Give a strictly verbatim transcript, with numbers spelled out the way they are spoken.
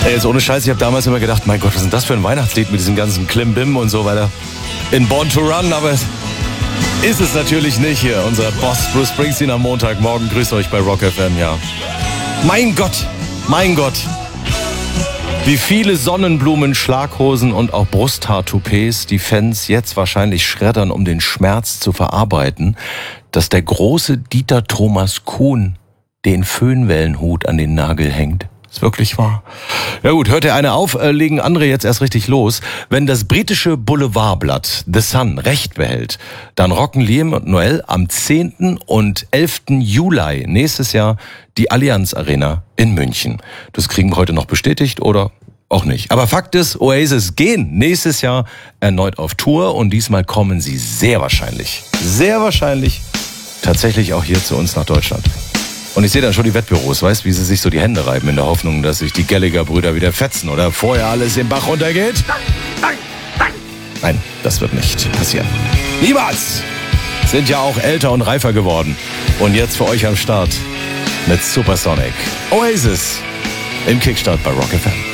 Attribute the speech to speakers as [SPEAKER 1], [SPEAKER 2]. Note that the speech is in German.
[SPEAKER 1] Ey, jetzt ohne Scheiß, ich habe damals immer gedacht, mein Gott, was ist denn das für ein Weihnachtslied mit diesem ganzen Klimbim und so weiter. In Born to Run, aber ist es natürlich nicht hier. Unser Boss Bruce Springsteen am Montagmorgen grüßt euch bei Rock F M, ja. Mein Gott, mein Gott. Wie viele Sonnenblumen, Schlaghosen und auch Brusthaartoupets die Fans jetzt wahrscheinlich schreddern, um den Schmerz zu verarbeiten, dass der große Dieter Thomas Kuhn den Föhnwellenhut an den Nagel hängt. Ist wirklich wahr. Ja gut, hört der eine auf, äh, legen andere jetzt erst richtig los. Wenn das britische Boulevardblatt The Sun recht behält, dann rocken Liam und Noel am zehnten und elften Juli nächstes Jahr die Allianz Arena in München. Das kriegen wir heute noch bestätigt oder auch nicht. Aber Fakt ist, Oasis gehen nächstes Jahr erneut auf Tour und diesmal kommen sie sehr wahrscheinlich, sehr wahrscheinlich tatsächlich auch hier zu uns nach Deutschland. Und ich sehe dann schon die Wettbüros, weißt, wie sie sich so die Hände reiben in der Hoffnung, dass sich die Gallagher-Brüder wieder fetzen oder vorher alles im Bach runtergeht. Nein, das wird nicht passieren. Niemals! Sind ja auch älter und reifer geworden. Und jetzt für euch am Start mit Supersonic. Oasis im Kickstart bei Rock F M.